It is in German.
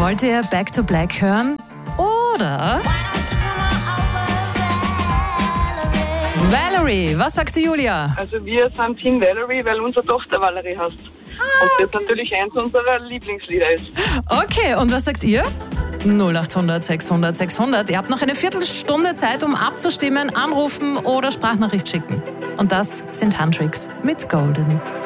Wollt ihr Back to Black hören? Oder Valerie? Was sagt die Julia? Also wir sind Team Valerie, weil unsere Tochter Valerie heißt. Und das natürlich eins unserer Lieblingslieder ist. Okay, und was sagt ihr? 0800 600 600. Ihr habt noch eine Viertelstunde Zeit, um abzustimmen, anrufen oder Sprachnachricht schicken. Und das sind Handtricks mit Golden.